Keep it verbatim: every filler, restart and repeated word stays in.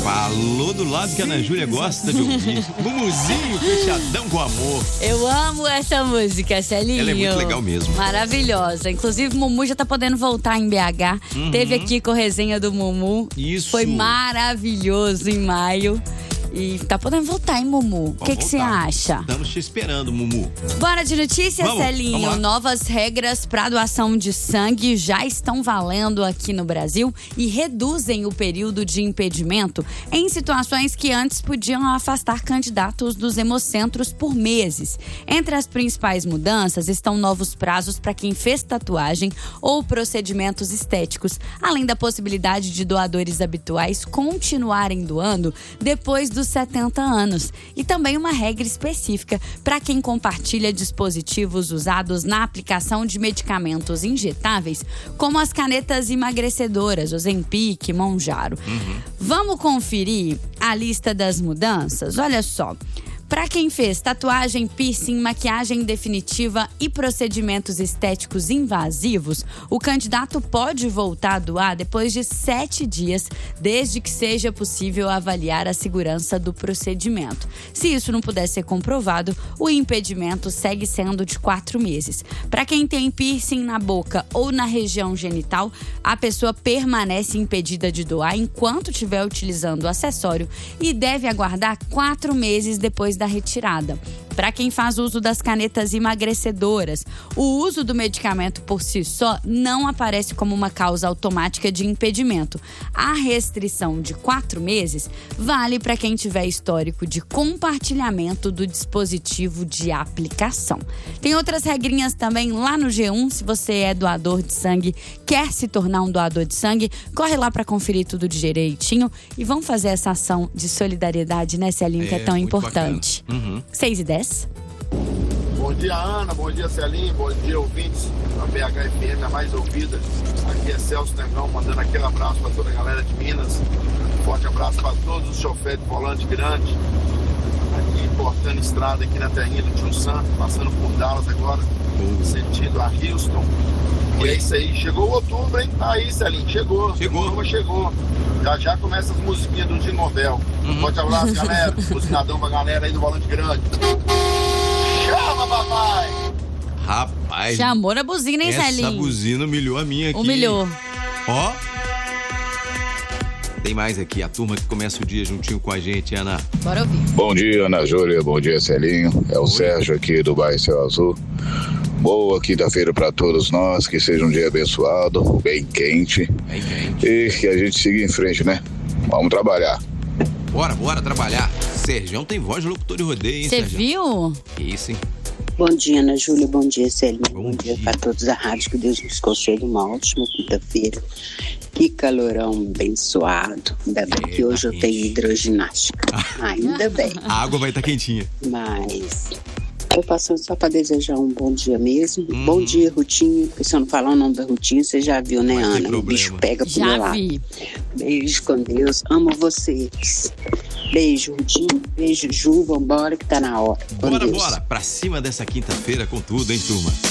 Falou do lado que a Ana Júlia gosta de ouvir. Mumuzinho fechadão com amor. Eu amo essa música, Celinho. Ela é muito legal mesmo. Maravilhosa. Inclusive, Mumu já tá podendo voltar em B H. Uhum. Teve aqui com a resenha do Mumu. Isso. Foi maravilhoso em maio. E tá podendo voltar, hein, Mumu? O que que você acha? Estamos te esperando, Mumu. Bora de notícias, vamos, Celinho? Vamos Novas regras para doação de sangue já estão valendo aqui no Brasil e reduzem o período de impedimento em situações que antes podiam afastar candidatos dos hemocentros por meses. Entre as principais mudanças estão novos prazos para quem fez tatuagem ou procedimentos estéticos, além da possibilidade de doadores habituais continuarem doando depois do setenta anos. E também uma regra específica para quem compartilha dispositivos usados na aplicação de medicamentos injetáveis, como as canetas emagrecedoras, Ozempic, Mounjaro. Uhum. Vamos conferir a lista das mudanças? Olha só. Para quem fez tatuagem, piercing, maquiagem definitiva e procedimentos estéticos invasivos, o candidato pode voltar a doar depois de sete dias, desde que seja possível avaliar a segurança do procedimento. Se isso não puder ser comprovado, o impedimento segue sendo de quatro meses. Para quem tem piercing na boca ou na região genital, a pessoa permanece impedida de doar enquanto estiver utilizando o acessório e deve aguardar quatro meses depois da da retirada. Para quem faz uso das canetas emagrecedoras, o uso do medicamento por si só não aparece como uma causa automática de impedimento. A restrição de quatro meses vale para quem tiver histórico de compartilhamento do dispositivo de aplicação. Tem outras regrinhas também lá no G um. Se você é doador de sangue, quer se tornar um doador de sangue, corre lá para conferir tudo direitinho e vamos fazer essa ação de solidariedade, né, Celinho, é, que é tão importante. Uhum. seis e dez. Bom dia, Ana. Bom dia, Celinho. Bom dia, ouvintes da B H F M, a mais ouvida. Aqui é Celso Negão, mandando aquele abraço para toda a galera de Minas. Um forte abraço para todos os choferes de volante grande. Aqui, cortando estrada aqui na terrinha do Tio Sam, passando por Dallas agora, uhum. sentido a Houston. E é isso aí. Chegou o outubro, hein? Tá aí, Celinho. Chegou. Chegou. Chegou. Já já começa as musiquinhas do Jingle Bell. Uhum. Forte abraço, galera. Buzinadão pra galera aí do volante grande. Chama, papai! Rapaz. Chamou na buzina, hein, Celinho? Essa buzina humilhou a minha aqui. Humilhou. Ó. Tem mais aqui, a turma que começa o dia juntinho com a gente, Ana. Bora ouvir. Bom dia, Ana Júlia. Bom dia, Celinho. É o Oi. Sérgio aqui do bairro Céu Azul. Boa quinta-feira para todos nós, que seja um dia abençoado, bem quente, bem quente e que a gente siga em frente, né? Vamos trabalhar. Bora, bora trabalhar. Sergião tem voz de locutor de rodeio, hein, Você viu? Que isso, hein? Bom dia, Ana Júlia. Bom dia, Celinho. Bom, Bom dia, dia. para todos da rádio. Que Deus nos conceda uma ótima quinta-feira. Que calorão abençoado. Ainda bem é, que hoje tá eu tenho hidroginástica. Ainda bem. A água vai estar tá quentinha. Mas eu passando só para desejar um bom dia mesmo. Hum. Bom dia, Rutinho. Porque se eu não falar o nome da Rutinho, você já viu, né, Ana? O bicho pega pro meu lado. Vi. Beijo com Deus. Amo vocês. Beijo, Rutinho. Beijo, Ju. Vambora que tá na hora. Com bora, Deus. bora. Pra cima dessa quinta-feira com tudo, hein, turma?